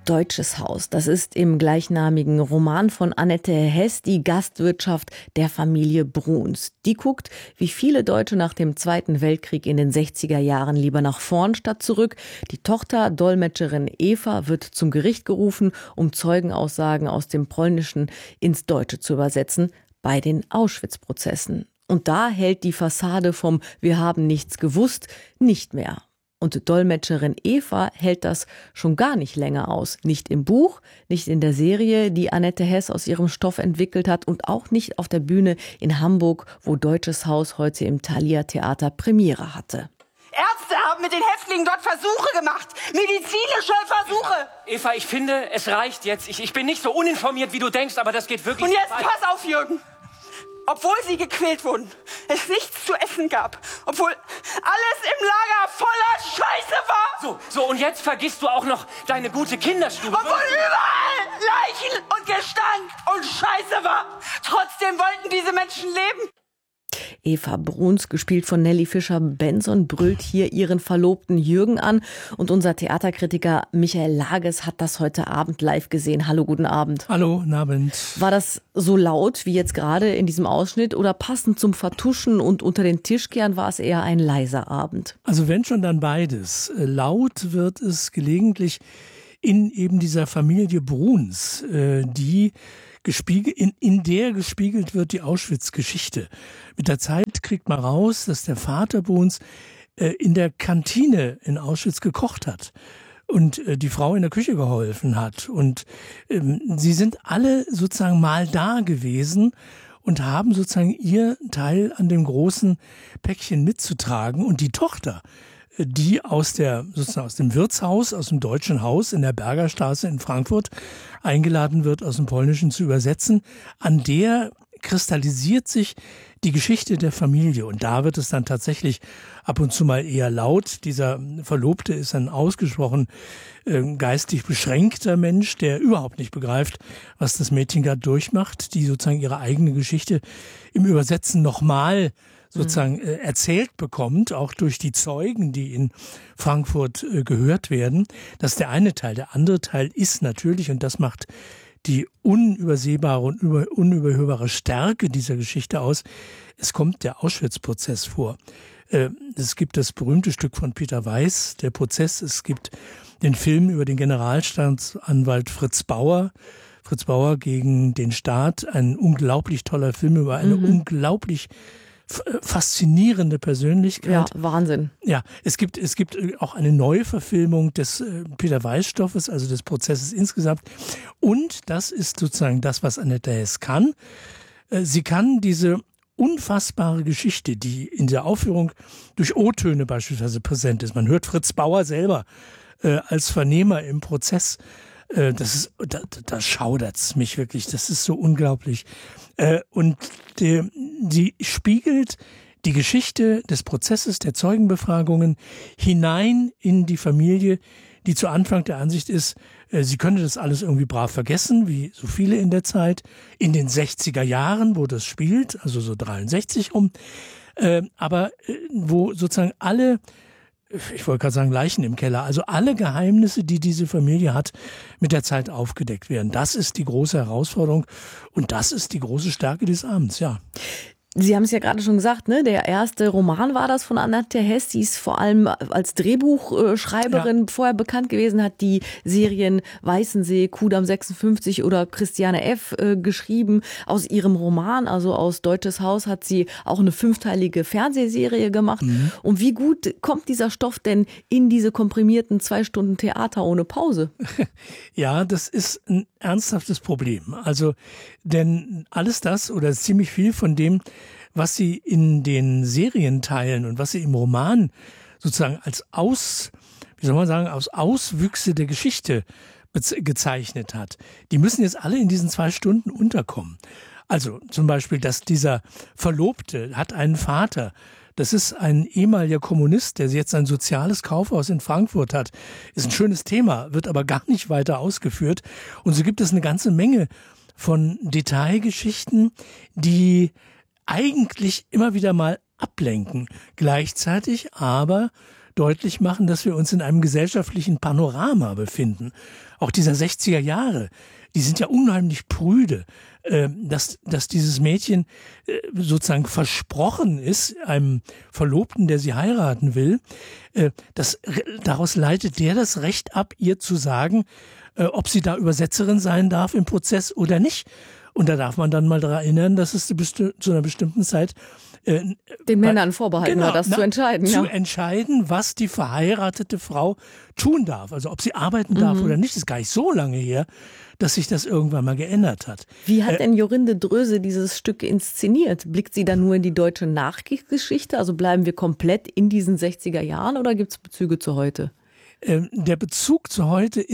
Deutsches Haus. Das ist im gleichnamigen Roman von Annette Hess die Gastwirtschaft der Familie Bruns. Die guckt, wie viele Deutsche nach dem Zweiten Weltkrieg in den 60er Jahren lieber nach vorn statt zurück. Die Tochter, Dolmetscherin Eva, wird zum Gericht gerufen, um Zeugenaussagen aus dem Polnischen ins Deutsche zu übersetzen, bei den Auschwitz-Prozessen. Und da hält die Fassade vom „Wir haben nichts gewusst" nicht mehr. Und Dolmetscherin Eva hält das schon gar nicht länger aus. Nicht im Buch, nicht in der Serie, die Annette Hess aus ihrem Stoff entwickelt hat und auch nicht auf der Bühne in Hamburg, wo Deutsches Haus heute im Thalia Theater Premiere hatte. Ärzte haben mit den Häftlingen dort Versuche gemacht. Medizinische Versuche. Eva, ich finde, es reicht jetzt. Ich bin nicht so uninformiert, wie du denkst, aber das geht wirklich Und jetzt weit. pass auf, Jürgen. Obwohl sie gequält wurden, es nichts zu essen gab, obwohl alles im Lager voller Scheiße war. So, und jetzt vergisst du auch noch deine gute Kinderstube. Obwohl überall Leichen und Gestank und Scheiße war. Trotzdem wollten diese Menschen leben. Eva Bruns, gespielt von Nelly Fischer-Benson, brüllt hier ihren Verlobten Jürgen an. Und unser Theaterkritiker Michael Lages hat das heute Abend live gesehen. Hallo, guten Abend. Hallo, guten Abend. War das so laut wie jetzt gerade in diesem Ausschnitt oder passend zum Vertuschen und unter den Tisch kehren war es eher ein leiser Abend? Also wenn schon, dann beides. Laut wird es gelegentlich in eben dieser Familie Bruns, die in der gespiegelt wird die Auschwitz-Geschichte. Mit der Zeit kriegt man raus, dass der Vater Bruns in der Kantine in Auschwitz gekocht hat und die Frau in der Küche geholfen hat. Und sie sind alle sozusagen mal da gewesen und haben sozusagen ihr Teil an dem großen Päckchen mitzutragen. Und die Tochter, die sozusagen aus dem Wirtshaus, aus dem Deutschen Haus in der Bergerstraße in Frankfurt eingeladen wird, aus dem Polnischen zu übersetzen, an der kristallisiert sich die Geschichte der Familie. Und da wird es dann tatsächlich ab und zu mal eher laut. Dieser Verlobte ist ein ausgesprochen geistig beschränkter Mensch, der überhaupt nicht begreift, was das Mädchen gerade durchmacht, die sozusagen ihre eigene Geschichte im Übersetzen nochmal sozusagen erzählt bekommt, auch durch die Zeugen, die in Frankfurt gehört werden. Das ist der eine Teil. Der andere Teil ist natürlich, und das macht die unübersehbare und unüberhörbare Stärke dieser Geschichte aus, es kommt der Auschwitz-Prozess vor. Es gibt das berühmte Stück von Peter Weiß, der Prozess. Es gibt den Film über den Generalstaatsanwalt Fritz Bauer gegen den Staat. Ein unglaublich toller Film über eine unglaublich faszinierende Persönlichkeit. Ja, Wahnsinn. Ja, es gibt auch eine Neuverfilmung des Peter Weiß-Stoffes, also des Prozesses insgesamt. Und das ist sozusagen das, was Annette Hess kann. Sie kann diese unfassbare Geschichte, die in der Aufführung durch O-Töne beispielsweise präsent ist. Man hört Fritz Bauer selber als Vernehmer im Prozess. Da schaudert's mich wirklich. Das ist so unglaublich. Und die spiegelt die Geschichte des Prozesses, der Zeugenbefragungen hinein in die Familie, die zu Anfang der Ansicht ist, sie könnte das alles irgendwie brav vergessen, wie so viele in der Zeit, in den 60er Jahren, wo das spielt, also so 63 rum, aber wo sozusagen alle, ich wollte gerade sagen Leichen im Keller, also alle Geheimnisse, die diese Familie hat, mit der Zeit aufgedeckt werden. Das ist die große Herausforderung und das ist die große Stärke des Abends, ja. Sie haben es ja gerade schon gesagt, ne? Der erste Roman war das von Annette Hess. Sie ist vor allem als Drehbuchschreiberin vorher bekannt gewesen, hat die Serien Weißensee, Kudamm 56 oder Christiane F. Geschrieben. Aus ihrem Roman, also aus Deutsches Haus, hat sie auch eine 5-teilige Fernsehserie gemacht. Und wie gut kommt dieser Stoff denn in diese komprimierten 2 Stunden Theater ohne Pause? Ja, das ist ein ernsthaftes Problem. Also, denn alles das oder ziemlich viel von dem, was sie in den Serien teilen und was sie im Roman sozusagen als Auswüchse der Geschichte gezeichnet hat, die müssen jetzt alle in diesen 2 Stunden unterkommen. Also zum Beispiel, dass dieser Verlobte hat einen Vater, das ist ein ehemaliger Kommunist, der jetzt ein soziales Kaufhaus in Frankfurt hat. Ist ein schönes Thema, wird aber gar nicht weiter ausgeführt. Und so gibt es eine ganze Menge von Detailgeschichten, die eigentlich immer wieder mal ablenken. Gleichzeitig aber deutlich machen, dass wir uns in einem gesellschaftlichen Panorama befinden. Auch dieser 60er Jahre, die sind ja unheimlich prüde, dass dieses Mädchen sozusagen versprochen ist, einem Verlobten, der sie heiraten will, daraus leitet der das Recht ab, ihr zu sagen, ob sie da Übersetzerin sein darf im Prozess oder nicht. Und da darf man dann mal daran erinnern, dass es zu einer bestimmten Zeit den Männern vorbehalten war, das zu entscheiden. Zu entscheiden, was die verheiratete Frau tun darf. Also ob sie arbeiten darf oder nicht, ist gar nicht so lange her, dass sich das irgendwann mal geändert hat. Wie hat denn Jorinde Dröse dieses Stück inszeniert? Blickt sie da nur in die deutsche Nachkriegsgeschichte? Also bleiben wir komplett in diesen 60er Jahren oder gibt es Bezüge zu heute? Der Bezug zu heute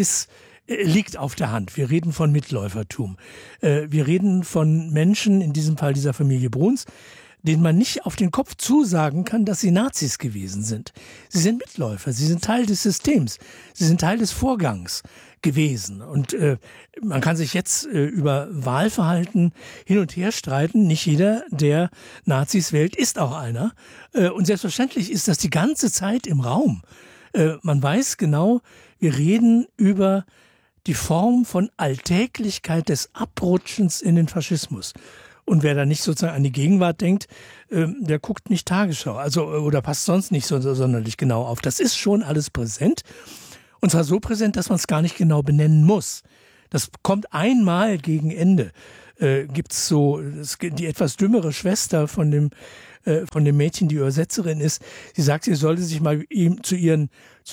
liegt auf der Hand. Wir reden von Mitläufertum. Wir reden von Menschen, in diesem Fall dieser Familie Bruns, denen man nicht auf den Kopf zusagen kann, dass sie Nazis gewesen sind. Sie sind Mitläufer, sie sind Teil des Systems, sie sind Teil des Vorgangs gewesen. Und man kann sich jetzt über Wahlverhalten hin und her streiten. Nicht jeder, der Nazis wählt, ist auch einer. Und selbstverständlich ist das die ganze Zeit im Raum. Man weiß genau, wir reden über die Form von Alltäglichkeit des Abrutschens in den Faschismus. Und wer da nicht sozusagen an die Gegenwart denkt, der guckt nicht Tagesschau, oder passt sonst nicht so sonderlich genau auf. Das ist schon alles präsent. Und zwar so präsent, dass man es gar nicht genau benennen muss. Das kommt einmal gegen Ende. Gibt's die etwas dümmere Schwester von dem Mädchen, die Übersetzerin ist. Sie sagt, sie sollte sich mal zu ihren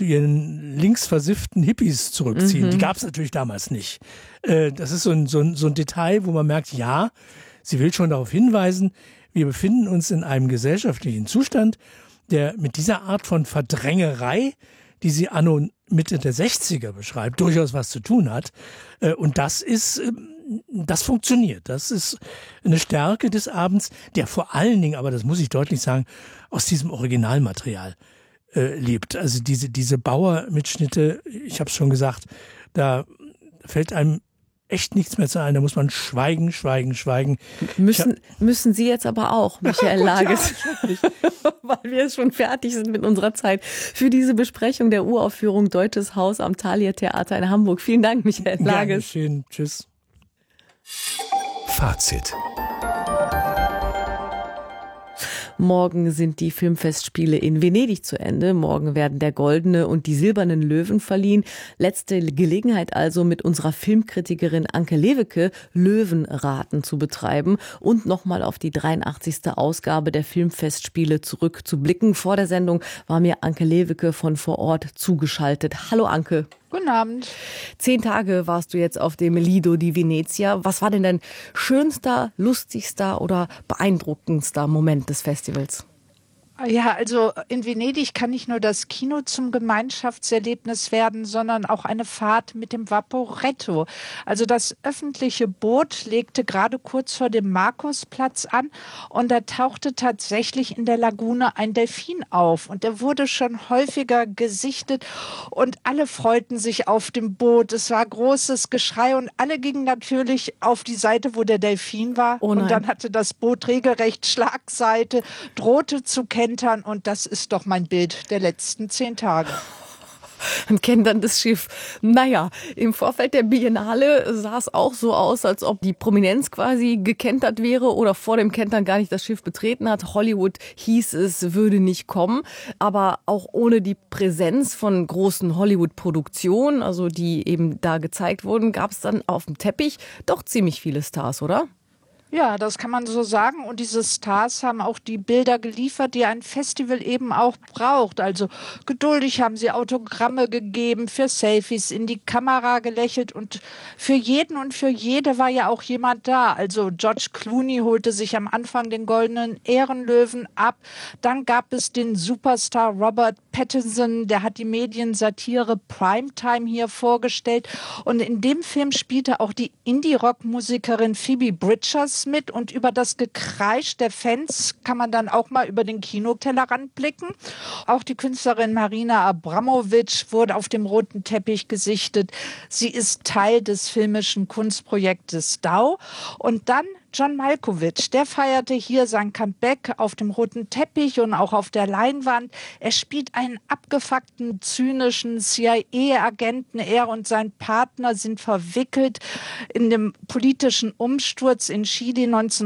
linksversifften Hippies zurückziehen. Die gab es natürlich damals nicht. Das ist so ein Detail, wo man merkt, ja, sie will schon darauf hinweisen, wir befinden uns in einem gesellschaftlichen Zustand, der mit dieser Art von Verdrängerei, die sie anno Mitte der 60er beschreibt, durchaus was zu tun hat. Und das funktioniert. Das ist eine Stärke des Abends, der vor allen Dingen, aber das muss ich deutlich sagen, aus diesem Originalmaterial lebt. Also diese Bauer-Mitschnitte, ich habe es schon gesagt, da fällt einem echt nichts mehr zu ein. Da muss man schweigen. Müssen Sie jetzt aber auch, Michael Lages, weil wir schon fertig sind mit unserer Zeit, für diese Besprechung der Uraufführung Deutsches Haus am Thalia Theater in Hamburg. Vielen Dank, Michael Lages. Gerne, schön. Tschüss. Fazit. Morgen sind die Filmfestspiele in Venedig zu Ende. Morgen werden der Goldene und die Silbernen Löwen verliehen. Letzte Gelegenheit also, mit unserer Filmkritikerin Anke Lewicke Löwenraten zu betreiben und nochmal auf die 83. Ausgabe der Filmfestspiele zurückzublicken. Vor der Sendung war mir Anke Lewicke von vor Ort zugeschaltet. Hallo Anke. Guten Abend. 10 Tage warst du jetzt auf dem Lido di Venezia. Was war denn dein schönster, lustigster oder beeindruckendster Moment des Festivals? Ja, also in Venedig kann nicht nur das Kino zum Gemeinschaftserlebnis werden, sondern auch eine Fahrt mit dem Vaporetto. Also das öffentliche Boot legte gerade kurz vor dem Markusplatz an und da tauchte tatsächlich in der Lagune ein Delfin auf und der wurde schon häufiger gesichtet und alle freuten sich auf dem Boot. Es war großes Geschrei und alle gingen natürlich auf die Seite, wo der Delfin war. Oh nein. Und dann hatte das Boot regelrecht Schlagseite, drohte zu kentern und das ist doch mein Bild der letzten 10 Tage. Ein kenterndes Schiff. Naja, im Vorfeld der Biennale sah es auch so aus, als ob die Prominenz quasi gekentert wäre oder vor dem Kentern gar nicht das Schiff betreten hat. Hollywood hieß es, würde nicht kommen. Aber auch ohne die Präsenz von großen Hollywood-Produktionen, also die eben da gezeigt wurden, gab es dann auf dem Teppich doch ziemlich viele Stars, oder? Ja, das kann man so sagen. Und diese Stars haben auch die Bilder geliefert, die ein Festival eben auch braucht. Also geduldig haben sie Autogramme gegeben, für Selfies in die Kamera gelächelt. Und für jeden und für jede war ja auch jemand da. Also George Clooney holte sich am Anfang den goldenen Ehrenlöwen ab. Dann gab es den Superstar Robert Pattinson, der hat die Mediensatire Primetime hier vorgestellt. Und in dem Film spielte auch die Indie-Rock-Musikerin Phoebe Bridgers mit und über das Gekreisch der Fans kann man dann auch mal über den Kinotellerrand blicken. Auch die Künstlerin Marina Abramovic wurde auf dem roten Teppich gesichtet. Sie ist Teil des filmischen Kunstprojektes DAO. Und dann John Malkovich, der feierte hier sein Comeback auf dem roten Teppich und auch auf der Leinwand. Er spielt einen abgefuckten, zynischen CIA-Agenten. Er und sein Partner sind verwickelt in dem politischen Umsturz in Chile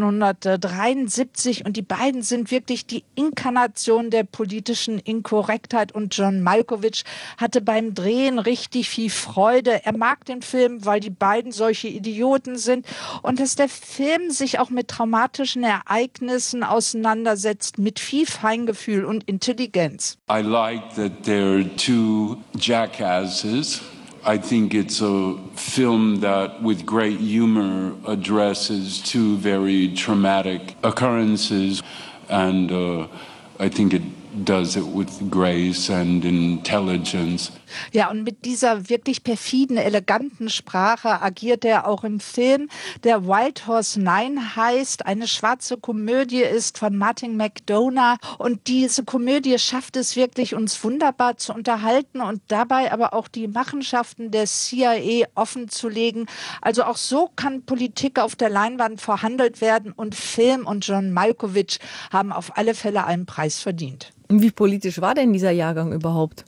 1973 und die beiden sind wirklich die Inkarnation der politischen Inkorrektheit und John Malkovich hatte beim Drehen richtig viel Freude. Er mag den Film, weil die beiden solche Idioten sind und dass der Film sich auch mit traumatischen Ereignissen auseinandersetzt, mit viel Feingefühl und Intelligenz. I like that there are two jackasses. I think it's a film that, with great humor, addresses two very traumatic occurrences, and I think it does it with grace and intelligence. Ja, und mit dieser wirklich perfiden, eleganten Sprache agiert er auch im Film, der Wild Horse 9 heißt, eine schwarze Komödie ist von Martin McDonagh und diese Komödie schafft es wirklich, uns wunderbar zu unterhalten und dabei aber auch die Machenschaften der CIA offenzulegen. Also auch so kann Politik auf der Leinwand verhandelt werden und Film und John Malkovich haben auf alle Fälle einen Preis verdient. Wie politisch war denn dieser Jahrgang überhaupt?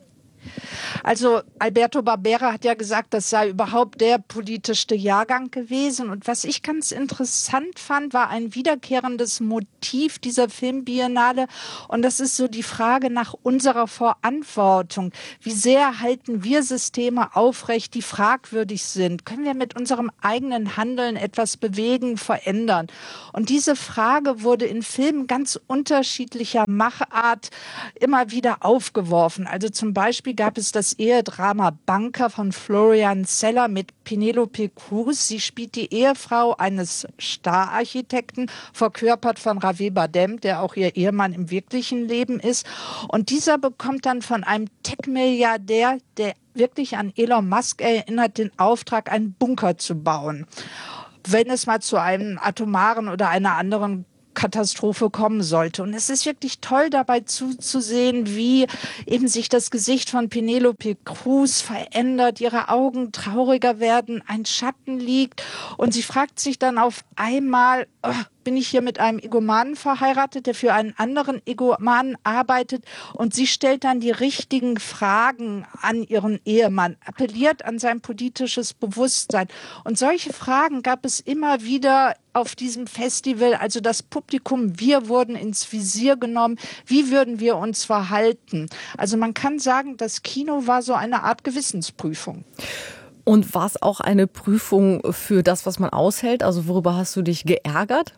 Also Alberto Barbera hat ja gesagt, das sei überhaupt der politischste Jahrgang gewesen. Und was ich ganz interessant fand, war ein wiederkehrendes Motiv dieser Filmbiennale. Und das ist so die Frage nach unserer Verantwortung. Wie sehr halten wir Systeme aufrecht, die fragwürdig sind? Können wir mit unserem eigenen Handeln etwas bewegen, verändern? Und diese Frage wurde in Filmen ganz unterschiedlicher Machart immer wieder aufgeworfen. Also zum Beispiel gab es das Ehedrama Banker von Florian Zeller mit Penelope Cruz. Sie spielt die Ehefrau eines Stararchitekten, verkörpert von Javier Bardem, der auch ihr Ehemann im wirklichen Leben ist. Und dieser bekommt dann von einem Tech-Milliardär, der wirklich an Elon Musk erinnert, den Auftrag, einen Bunker zu bauen. Wenn es mal zu einem atomaren oder einer anderen Katastrophe kommen sollte. Und es ist wirklich toll dabei zuzusehen, wie eben sich das Gesicht von Penelope Cruz verändert, ihre Augen trauriger werden, ein Schatten liegt und sie fragt sich dann auf einmal, bin ich hier mit einem Egomanen verheiratet, der für einen anderen Egomanen arbeitet und sie stellt dann die richtigen Fragen an ihren Ehemann, appelliert an sein politisches Bewusstsein. Und solche Fragen gab es immer wieder auf diesem Festival, also das Publikum, wir wurden ins Visier genommen, wie würden wir uns verhalten? Also man kann sagen, das Kino war so eine Art Gewissensprüfung. Und war es auch eine Prüfung für das, was man aushält? Also worüber hast du dich geärgert?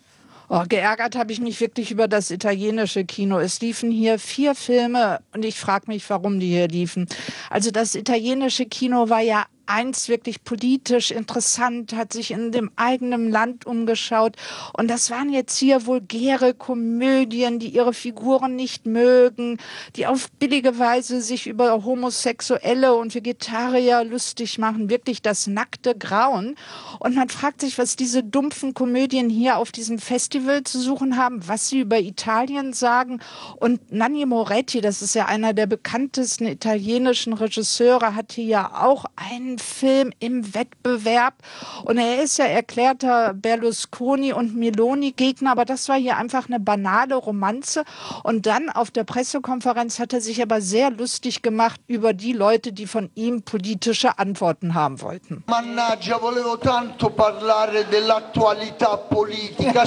Oh, geärgert habe ich mich wirklich über das italienische Kino. Es liefen hier 4 Filme und ich frage mich, warum die hier liefen. Also das italienische Kino war ja eins wirklich politisch interessant, hat sich in dem eigenen Land umgeschaut. Und das waren jetzt hier vulgäre Komödien, die ihre Figuren nicht mögen, die auf billige Weise sich über Homosexuelle und Vegetarier lustig machen. Wirklich das nackte Grauen. Und man fragt sich, was diese dumpfen Komödien hier auf diesem Festival zu suchen haben, was sie über Italien sagen. Und Nanni Moretti, das ist ja einer der bekanntesten italienischen Regisseure, hat hier ja auch einen Film im Wettbewerb und er ist ja erklärter Berlusconi- und Meloni-Gegner, aber das war hier einfach eine banale Romanze und dann auf der Pressekonferenz hat er sich aber sehr lustig gemacht über die Leute, die von ihm politische Antworten haben wollten. Mannaggia, volevo tanto parlare dell'attualità politica.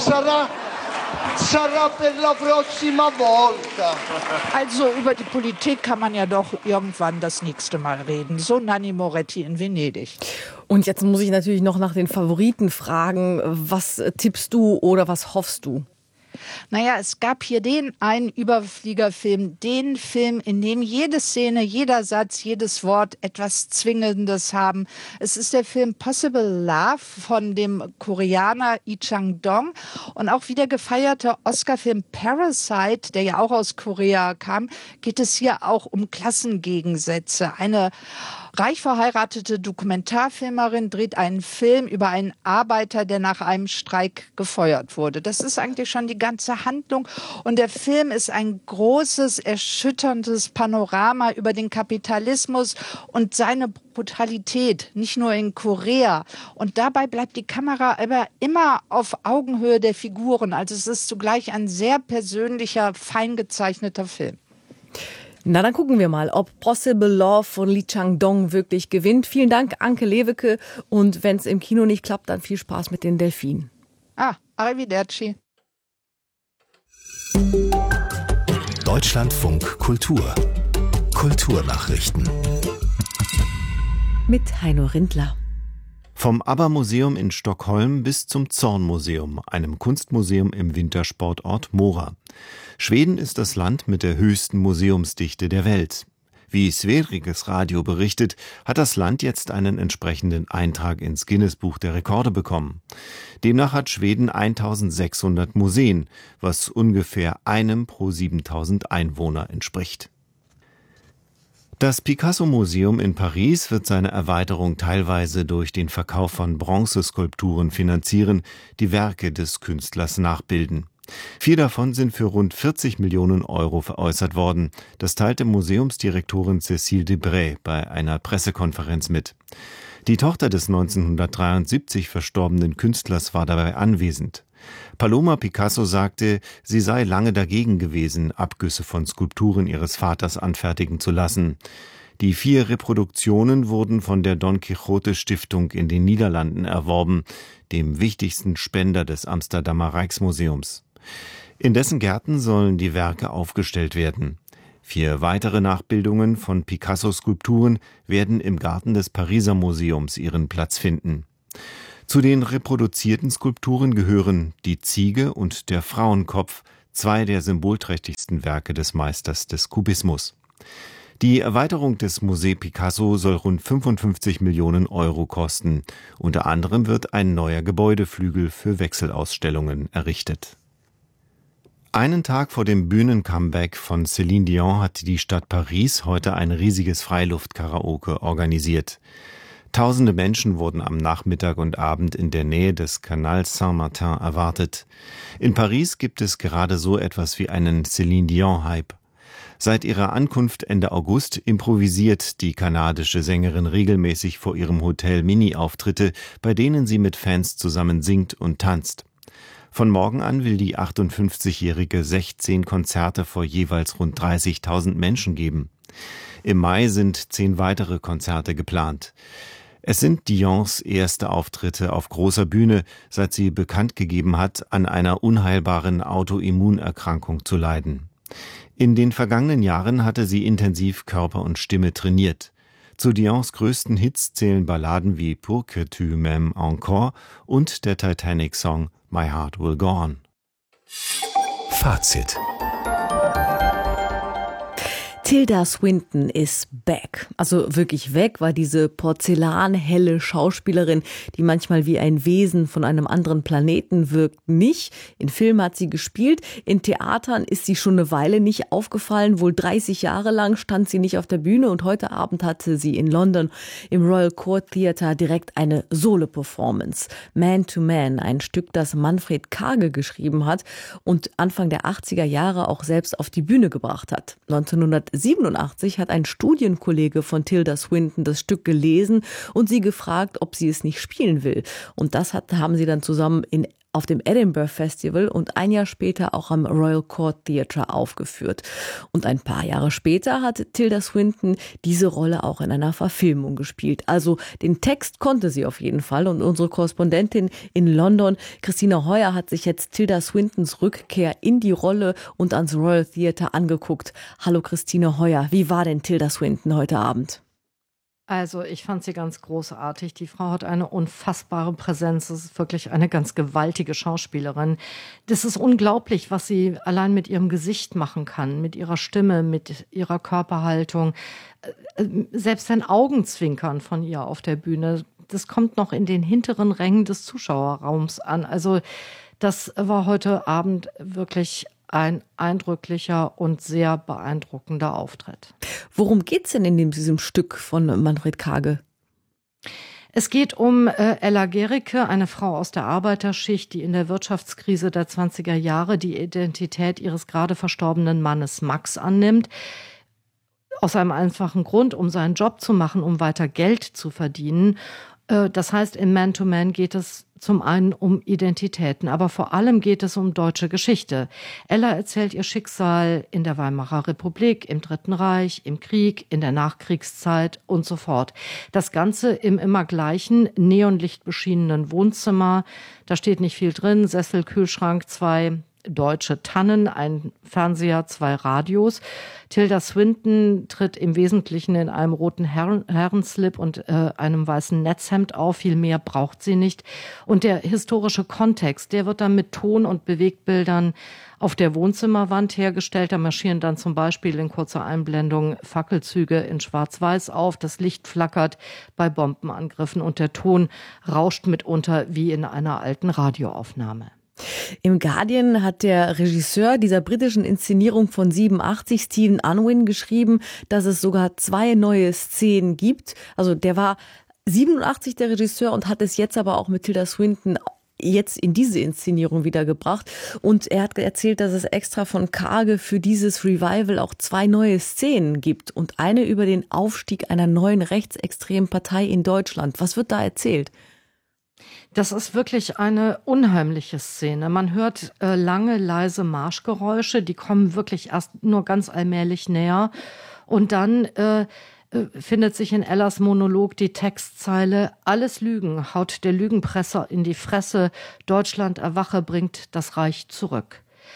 Sarà per la prossima volta. Also über die Politik kann man ja doch irgendwann das nächste Mal reden. So Nanni Moretti in Venedig. Und jetzt muss ich natürlich noch nach den Favoriten fragen. Was tippst du oder was hoffst du? Naja, es gab hier den einen Überfliegerfilm, den Film, in dem jede Szene, jeder Satz, jedes Wort etwas Zwingendes haben. Es ist der Film Possible Love von dem Koreaner Lee Chang-dong und auch wie der gefeierte Oscar-Film Parasite, der ja auch aus Korea kam, geht es hier auch um Klassengegensätze. Eine Reich verheiratete Dokumentarfilmerin dreht einen Film über einen Arbeiter, der nach einem Streik gefeuert wurde. Das ist eigentlich schon die ganze Handlung. Und der Film ist ein großes, erschütterndes Panorama über den Kapitalismus und seine Brutalität, nicht nur in Korea. Und dabei bleibt die Kamera aber immer auf Augenhöhe der Figuren. Also es ist zugleich ein sehr persönlicher, fein gezeichneter Film. Na, dann gucken wir mal, ob Possible Love von Lee Chang-dong wirklich gewinnt. Vielen Dank, Anke Lewicke. Und wenn es im Kino nicht klappt, dann viel Spaß mit den Delfinen. Arrivederci. Deutschlandfunk Kultur. Kulturnachrichten. Mit Heino Rindler. Vom ABBA-Museum in Stockholm bis zum Zorn-Museum, einem Kunstmuseum im Wintersportort Mora. Schweden ist das Land mit der höchsten Museumsdichte der Welt. Wie Sveriges Radio berichtet, hat das Land jetzt einen entsprechenden Eintrag ins Guinness-Buch der Rekorde bekommen. Demnach hat Schweden 1600 Museen, was ungefähr einem pro 7000 Einwohner entspricht. Das Picasso-Museum in Paris wird seine Erweiterung teilweise durch den Verkauf von Bronzeskulpturen finanzieren, die Werke des Künstlers nachbilden. 4 davon sind für rund 40 Millionen Euro veräußert worden. Das teilte Museumsdirektorin Cécile Debray bei einer Pressekonferenz mit. Die Tochter des 1973 verstorbenen Künstlers war dabei anwesend. Paloma Picasso sagte, sie sei lange dagegen gewesen, Abgüsse von Skulpturen ihres Vaters anfertigen zu lassen. Die 4 Reproduktionen wurden von der Don Quixote Stiftung in den Niederlanden erworben, dem wichtigsten Spender des Amsterdamer Rijksmuseums. In dessen Gärten sollen die Werke aufgestellt werden. 4 weitere Nachbildungen von Picasso-Skulpturen werden im Garten des Pariser Museums ihren Platz finden. Zu den reproduzierten Skulpturen gehören die Ziege und der Frauenkopf, 2 der symbolträchtigsten Werke des Meisters des Kubismus. Die Erweiterung des Musée Picasso soll rund 55 Millionen Euro kosten. Unter anderem wird ein neuer Gebäudeflügel für Wechselausstellungen errichtet. Einen Tag vor dem Bühnencomeback von Céline Dion hat die Stadt Paris heute ein riesiges Freiluftkaraoke organisiert. Tausende Menschen wurden am Nachmittag und Abend in der Nähe des Canal Saint-Martin erwartet. In Paris gibt es gerade so etwas wie einen Céline Dion-Hype. Seit ihrer Ankunft Ende August improvisiert die kanadische Sängerin regelmäßig vor ihrem Hotel Mini-Auftritte, bei denen sie mit Fans zusammen singt und tanzt. Von morgen an will die 58-Jährige 16 Konzerte vor jeweils rund 30.000 Menschen geben. Im Mai sind 10 weitere Konzerte geplant. Es sind Dions erste Auftritte auf großer Bühne, seit sie bekannt gegeben hat, an einer unheilbaren Autoimmunerkrankung zu leiden. In den vergangenen Jahren hatte sie intensiv Körper und Stimme trainiert. Zu Dions größten Hits zählen Balladen wie Pour que tu m'aimes encore und der Titanic-Song My Heart Will Go On. Fazit. Tilda Swinton ist back. Also wirklich weg war diese porzellanhelle Schauspielerin, die manchmal wie ein Wesen von einem anderen Planeten wirkt, nicht. In Filmen hat sie gespielt, in Theatern ist sie schon eine Weile nicht aufgefallen. Wohl 30 Jahre lang stand sie nicht auf der Bühne und heute Abend hatte sie in London im Royal Court Theatre direkt eine Solo-Performance. Man to Man, ein Stück, das Manfred Karge geschrieben hat und Anfang der 80er Jahre auch selbst auf die Bühne gebracht hat. 1987 hat ein Studienkollege von Tilda Swinton das Stück gelesen und sie gefragt, ob sie es nicht spielen will. Und das haben sie dann zusammen auf dem Edinburgh Festival und ein Jahr später auch am Royal Court Theatre aufgeführt. Und ein paar Jahre später hat Tilda Swinton diese Rolle auch in einer Verfilmung gespielt. Also den Text konnte sie auf jeden Fall. Und unsere Korrespondentin in London, Christine Heuer, hat sich jetzt Tilda Swintons Rückkehr in die Rolle und ans Royal Theatre angeguckt. Hallo Christine Heuer, wie war denn Tilda Swinton heute Abend? Also ich fand sie ganz großartig. Die Frau hat eine unfassbare Präsenz. Das ist wirklich eine ganz gewaltige Schauspielerin. Das ist unglaublich, was sie allein mit ihrem Gesicht machen kann, mit ihrer Stimme, mit ihrer Körperhaltung. Selbst ein Augenzwinkern von ihr auf der Bühne, das kommt noch in den hinteren Rängen des Zuschauerraums an. Also das war heute Abend wirklich ein eindrücklicher und sehr beeindruckender Auftritt. Worum geht's denn in diesem Stück von Manfred Karge? Es geht um Ella Gericke, eine Frau aus der Arbeiterschicht, die in der Wirtschaftskrise der 20er Jahre die Identität ihres gerade verstorbenen Mannes Max annimmt. Aus einem einfachen Grund, um seinen Job zu machen, um weiter Geld zu verdienen. Das heißt, in Man to Man geht es zum einen um Identitäten, aber vor allem geht es um deutsche Geschichte. Ella erzählt ihr Schicksal in der Weimarer Republik, im Dritten Reich, im Krieg, in der Nachkriegszeit und so fort. Das Ganze im immer gleichen, neonlichtbeschienenen Wohnzimmer. Da steht nicht viel drin, Sessel, Kühlschrank, 2 deutsche Tannen, ein Fernseher, 2 Radios. Tilda Swinton tritt im Wesentlichen in einem roten Herrenslip und einem weißen Netzhemd auf. Viel mehr braucht sie nicht. Und der historische Kontext, der wird dann mit Ton- und Bewegbildern auf der Wohnzimmerwand hergestellt. Da marschieren dann zum Beispiel in kurzer Einblendung Fackelzüge in Schwarz-Weiß auf. Das Licht flackert bei Bombenangriffen und der Ton rauscht mitunter wie in einer alten Radioaufnahme. Im Guardian hat der Regisseur dieser britischen Inszenierung von 87, Stephen Unwin, geschrieben, dass es sogar 2 neue Szenen gibt. Also der war 87 der Regisseur und hat es jetzt aber auch mit Tilda Swinton jetzt in diese Inszenierung wiedergebracht. Und er hat erzählt, dass es extra von Karge für dieses Revival auch 2 neue Szenen gibt und eine über den Aufstieg einer neuen rechtsextremen Partei in Deutschland. Was wird da erzählt? Das ist wirklich eine unheimliche Szene. Man hört lange, leise Marschgeräusche, die kommen wirklich erst nur ganz allmählich näher. Und dann findet sich in Ellas Monolog die Textzeile: Alles Lügen, haut der Lügenpresser in die Fresse, Deutschland erwache, bringt das Reich zurück.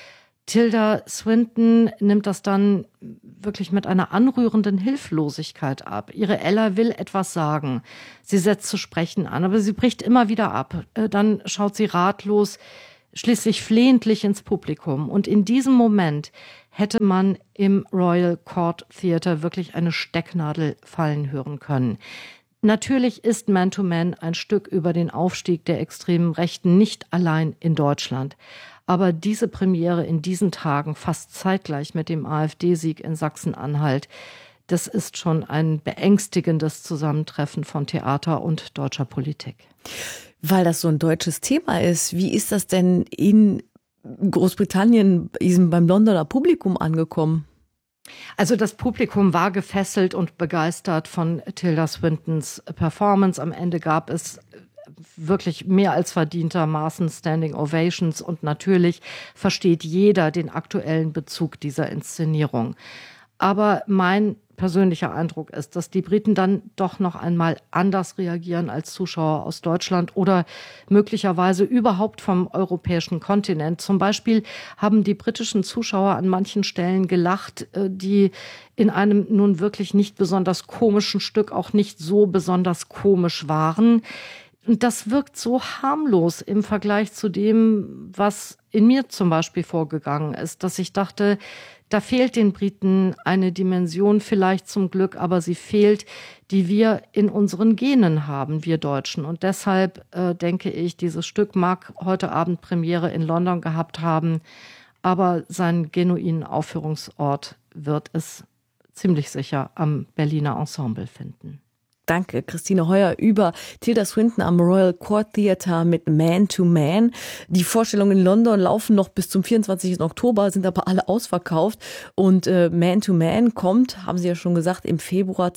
Tilda Swinton nimmt das dann wirklich mit einer anrührenden Hilflosigkeit ab. Ihre Ella will etwas sagen. Sie setzt zu sprechen an, aber sie bricht immer wieder ab. Dann schaut sie ratlos, schließlich flehentlich ins Publikum. Und in diesem Moment hätte man im Royal Court Theatre wirklich eine Stecknadel fallen hören können. Natürlich ist Man to Man ein Stück über den Aufstieg der extremen Rechten, nicht allein in Deutschland. Aber diese Premiere in diesen Tagen, fast zeitgleich mit dem AfD-Sieg in Sachsen-Anhalt, das ist schon ein beängstigendes Zusammentreffen von Theater und deutscher Politik. Weil das so ein deutsches Thema ist, wie ist das denn in Großbritannien beim Londoner Publikum angekommen? Also das Publikum war gefesselt und begeistert von Tilda Swintons Performance. Am Ende gab es wirklich mehr als verdientermaßen Standing Ovations und natürlich versteht jeder den aktuellen Bezug dieser Inszenierung. Aber mein persönlicher Eindruck ist, dass die Briten dann doch noch einmal anders reagieren als Zuschauer aus Deutschland oder möglicherweise überhaupt vom europäischen Kontinent. Zum Beispiel haben die britischen Zuschauer an manchen Stellen gelacht, die in einem nun wirklich nicht besonders komischen Stück auch nicht so besonders komisch waren. Und das wirkt so harmlos im Vergleich zu dem, was in mir zum Beispiel vorgegangen ist, dass ich dachte, da fehlt den Briten eine Dimension, vielleicht zum Glück, aber sie fehlt, die wir in unseren Genen haben, wir Deutschen. Und deshalb denke ich, dieses Stück mag heute Abend Premiere in London gehabt haben, aber seinen genuinen Aufführungsort wird es ziemlich sicher am Berliner Ensemble finden. Danke, Christine Heuer über Tilda Swinton am Royal Court Theatre mit Man to Man. Die Vorstellungen in London laufen noch bis zum 24. Oktober, sind aber alle ausverkauft. Und Man to Man kommt, haben Sie ja schon gesagt, im Februar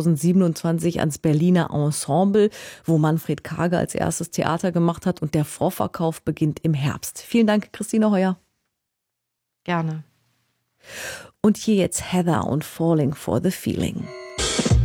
2027 ans Berliner Ensemble, wo Manfred Karge als erstes Theater gemacht hat. Und der Vorverkauf beginnt im Herbst. Vielen Dank, Christine Heuer. Gerne. Und hier jetzt Heather und Falling for the Feeling.